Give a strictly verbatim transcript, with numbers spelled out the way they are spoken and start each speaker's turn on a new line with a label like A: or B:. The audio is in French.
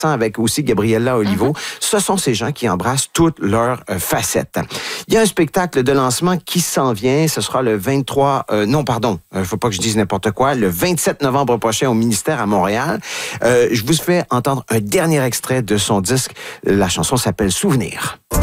A: avec aussi Gabriella Olivo. Mm-hmm. Ce sont ces gens qui embrassent toutes leurs euh, facettes. Il y a un spectacle de lancement qui s'en vient. Ce sera le vingt-trois... Euh, non, pardon, il euh, ne faut pas que je dise n'importe quoi. Le vingt-sept novembre prochain au ministère à Montréal. Euh, je vous fais entendre un dernier extrait de son disque. La chanson s'appelle « Souvenir ».